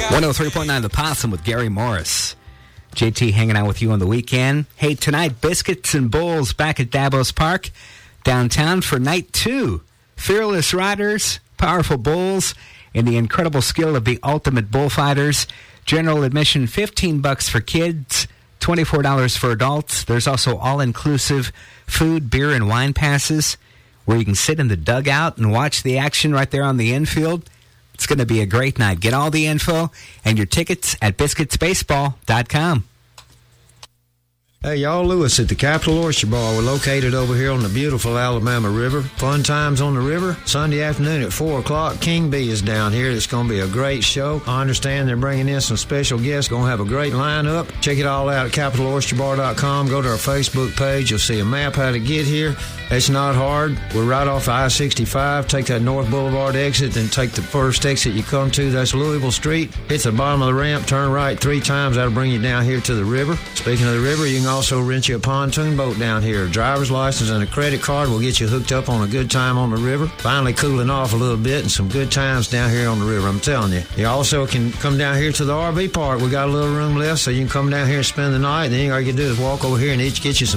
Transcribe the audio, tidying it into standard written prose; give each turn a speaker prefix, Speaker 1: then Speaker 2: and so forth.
Speaker 1: 103.9 The Possum with Gary Morris. JT hanging out with you on the weekend. Hey, tonight, Biscuits and Bowls back at Davos Park, downtown for night 2. Fearless riders, powerful bulls, and the incredible skill of the ultimate bullfighters. General admission, $15 for kids, $24 for adults. There's also all-inclusive food, beer, and wine passes where you can sit in the dugout and watch the action right there on the infield. It's going to be a great night. Get all the info and your tickets at biscuitsbaseball.com.
Speaker 2: Hey, y'all, Lewis at the Capital Oyster Bar. We're located over here on the beautiful Alabama River. Fun times on the river. Sunday afternoon at 4 o'clock. King B is down here. It's going to be a great show. I understand they're bringing in some special guests. Going to have a great lineup. Check it all out at CapitalOysterBar.com. Go to our Facebook page. You'll see a map how to get here. It's not hard. We're right off I-65. Take that North Boulevard exit, then take the first exit you come to. That's Louisville Street. Hit the bottom of the ramp, turn right 3 times. That'll bring you down here to the river. Speaking of the river, you can also rent you a pontoon boat down here. A driver's license and a credit card will get you hooked up on a good time on the river. Finally cooling off a little bit and some good times down here on the river, I'm telling you. You also can come down here to the RV park. We got a little room left, so you can come down here and spend the night. Then all you can do is walk over here and get you some